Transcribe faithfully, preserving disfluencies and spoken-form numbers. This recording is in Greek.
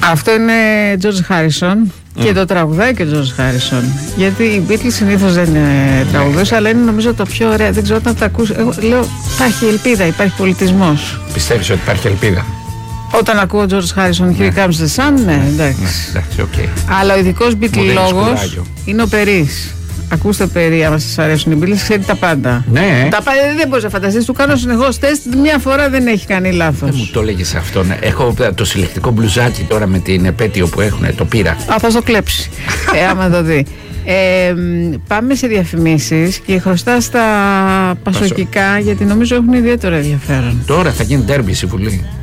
Αυτό είναι George Harrison mm. και το τραγουδάει και ο George Harrison. Γιατί οι Beatles συνήθως δεν είναι τραγουδός, yeah. αλλά είναι νομίζω το πιο ωραία. Δεν ξέρω όταν τα ακούσει. Εγώ λέω υπάρχει ελπίδα, υπάρχει πολιτισμός. Πιστεύεις ότι υπάρχει ελπίδα? Όταν ακούω George Harrison, Here Comes the Sun, ναι, εντάξει. Ναι, εντάξει, okay. Αλλά ο ειδικός Beatle-λόγος είναι ο Περίς. Ακούστε, Περί, άμα σας αρέσουν οι Beatles, ξέρει τα πάντα. Ναι. Τα πάντα δεν μπορείς να φανταστείς. Του κάνω συνεχώς τεστ. Μια φορά δεν έχει κάνει λάθος. Δεν μου το έλεγες αυτό. Ναι. Έχω το συλλεκτικό μπλουζάκι τώρα με την επέτειο που έχουν. Το πήρα. Α, θα στο κλέψει. ε, άμα το δει. Ε, πάμε σε διαφημίσεις και χρωστά στα πασοκικά, γιατί νομίζω έχουν ιδιαίτερο ενδιαφέρον. Τώρα θα γίνει ντέρμπι στη Βουλή.